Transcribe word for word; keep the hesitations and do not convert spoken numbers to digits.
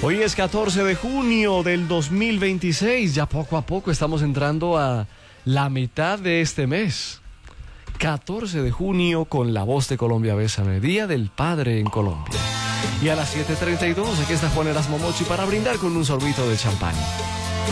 Hoy es catorce de junio del dos mil veintiséis, ya poco a poco estamos entrando a la mitad de este mes. catorce de junio con La Voz de Colombia Bésame, Día del Padre en Colombia. Y a las siete treinta y dos aquí está Juan Erasmo Mochi para brindar con un sorbito de champán.